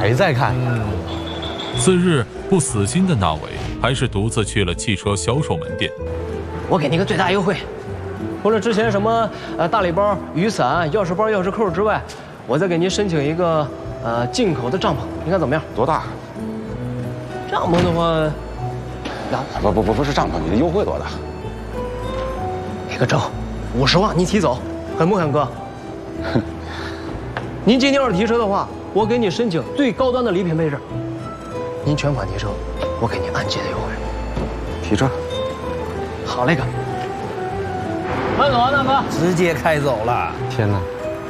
还在看。 次日，不死心的那伟还是独自去了汽车销售门店。 我给你个最大优惠，除了之前什么大礼包、雨伞、钥匙包、钥匙扣之外，我再给您申请一个进口的帐篷，你看怎么样？ 多大？ 帐篷的话， 不是帐篷，你的优惠多大？ 一个周，50万，你提走，狠不狠，哥？您今天要是提车的话，我给你申请最高端的礼品配置。您全款提车，我给你按揭的优惠。 提车。 好嘞，哥。慢走啊，大哥！ 直接开走了。 天哪！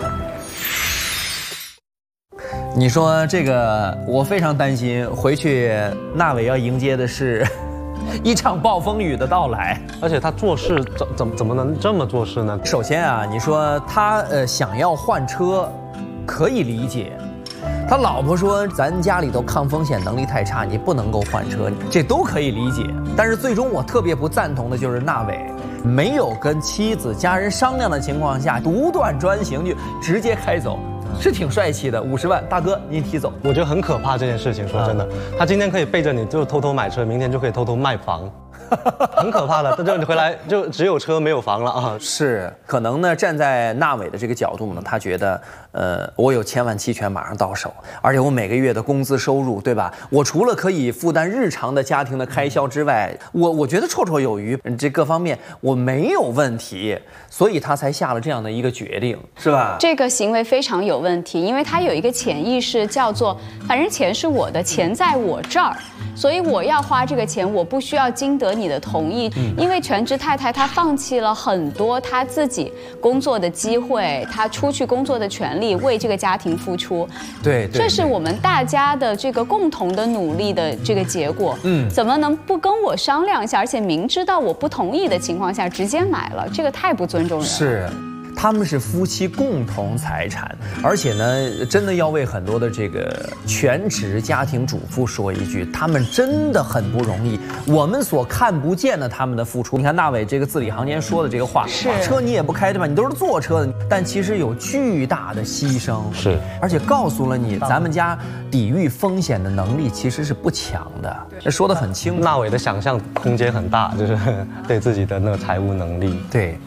你说这个，我非常担心，回去那伟要迎接的是一场暴风雨的到来。 而且他做事怎么能这么做事呢？ 首先啊，你说他想要换车，可以理解。他老婆说咱家里头抗风险能力太差，你不能够换车，这都可以理解。但是最终我特别不赞同的就是那伟没有跟妻子家人商量的情况下，独断专行就直接开走。是挺帅气的，50万，大哥您提走。 我觉得很可怕这件事情，说真的，他今天可以背着你就偷偷买车，明天就可以偷偷卖房，很可怕的。就你回来就只有车没有房了啊！ 是，可能呢，站在那伟的这个角度呢，他觉得，我有千万期权马上到手，而且我每个月的工资收入，对吧？我除了可以负担日常的家庭的开销之外，我觉得绰绰有余，这各方面我没有问题，所以他才下了这样的一个决定，是吧？ 这个行为非常有问题，因为他有一个潜意识叫做，反正钱是我的，钱在我这儿，所以我要花这个钱，我不需要经得你的同意。因为全职太太她放弃了很多她自己工作的机会，她出去工作的权利，为这个家庭付出。 对， 这是我们大家的这个共同的努力的这个结果。怎么能不跟我商量一下？而且明知道我不同意的情况下直接买了，这个太不尊重人了。 是。他们是夫妻共同财产，而且呢，真的要为很多的这个全职家庭主妇说一句，他们真的很不容易。我们所看不见的他们的付出，你看那伟这个字里行间说的这个话，是车你也不开对吧？你都是坐车的，但其实有巨大的牺牲， 是， 而且告诉了你，咱们家抵御风险的能力其实是不强的，这说得很清楚。 那伟的想象空间很大，就是对自己的那个财务能力， 对。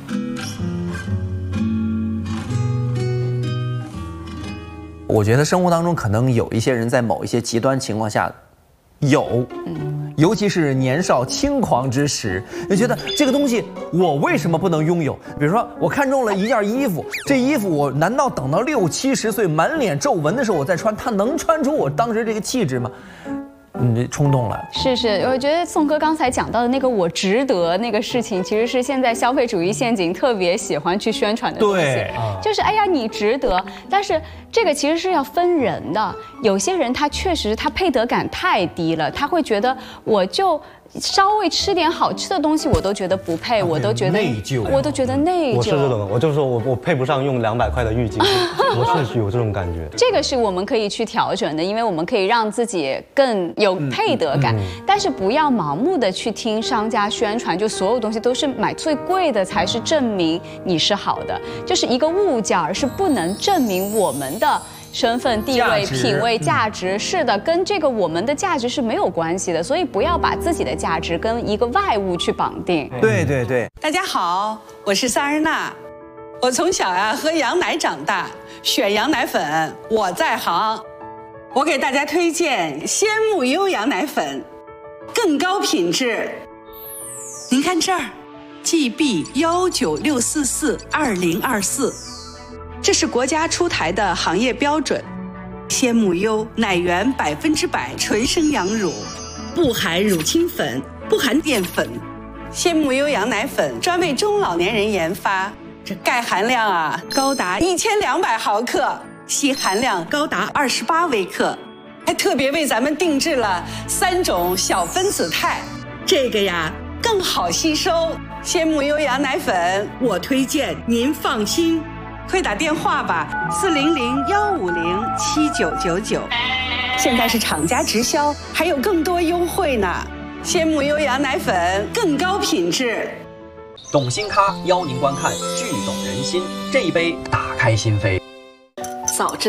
我觉得生活当中可能有一些人在某一些极端情况下，尤其是年少轻狂之时，就觉得这个东西我为什么不能拥有？比如说我看中了一件衣服，这衣服我难道等到60、70岁满脸皱纹的时候我再穿，它能穿出我当时这个气质吗？冲动了。 是，我觉得宋哥刚才讲到的那个我值得那个事情，其实是现在消费主义陷阱特别喜欢去宣传的东西。对，就是哎呀你值得，但是这个其实是要分人的。有些人他确实他配得感太低了，他会觉得我就稍微吃点好吃的东西我都觉得不配，我都觉得内疚，我都觉得内疚。 我是这种，我就说我配不上用200块的浴巾，我是有这种感觉。 这个是我们可以去调整的，因为我们可以让自己更有配得感，但是不要盲目的去听商家宣传，就所有东西都是买最贵的才是证明你是好的，就是一个物件是不能证明我们的身份、地位、品味、价值，是的，跟这个我们的价值是没有关系的，所以不要把自己的价值跟一个外物去绑定。 对。 大家好，我是萨尔娜，我从小喝羊奶长大，选羊奶粉我在行。我给大家推荐鲜木优羊奶粉，更高品质。您看这儿 ，GB196442024。这是国家出台的行业标准，鲜木优奶源100%纯生羊乳，不含乳清粉，不含淀粉。鲜木优羊奶粉专为中老年人研发，这钙含量高达1200毫克，硒含量高达28微克，还特别为咱们定制了3种小分子肽，这个更好吸收。鲜木优羊奶粉我推荐，您放心。快打电话吧，400-150-7999。现在是厂家直销，还有更多优惠呢。鲜木优羊奶粉更高品质。 懂新咖邀您观看《剧懂人心》，这一杯打开心扉。 早知